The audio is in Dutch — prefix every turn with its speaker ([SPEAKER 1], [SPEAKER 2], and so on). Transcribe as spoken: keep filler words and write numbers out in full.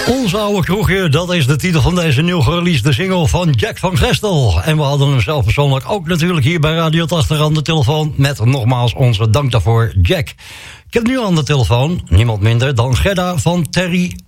[SPEAKER 1] Ons oude kroegje, dat is de titel van deze nieuw gereleasede single van Jack van Gestel. En we hadden hem zelf persoonlijk ook natuurlijk hier bij Radio tachtig aan de telefoon. Met nogmaals onze dank daarvoor, Jack. Ik heb nu aan de telefoon niemand minder dan Gerda van Terry